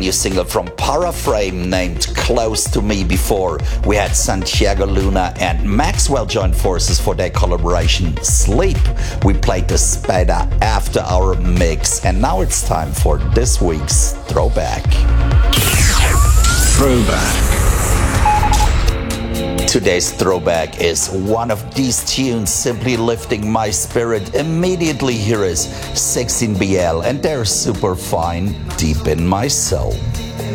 new single from Paraframe named Close to Me. Before, we had Santiago Luna and Maxwell join forces for their collaboration Sleep. We played the Spada After Hour mix, and now it's time for this week's Throwback. Today's throwback is one of these tunes simply lifting my spirit immediately. Here is 16BL and they're super fine, Deep in My Soul.